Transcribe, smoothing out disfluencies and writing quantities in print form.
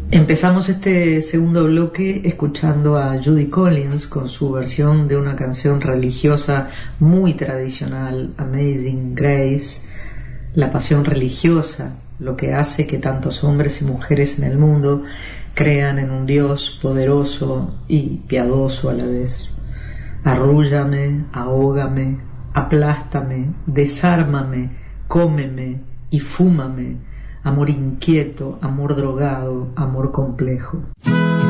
Empezamos este segundo bloque escuchando a Judy Collins con su versión de una canción religiosa muy tradicional, Amazing Grace, la pasión religiosa, lo que hace que tantos hombres y mujeres en el mundo crean en un Dios poderoso y piadoso a la vez. Arrúllame, ahógame, aplástame, desármame, cómeme y fúmame, amor inquieto, amor drogado, amor complejo.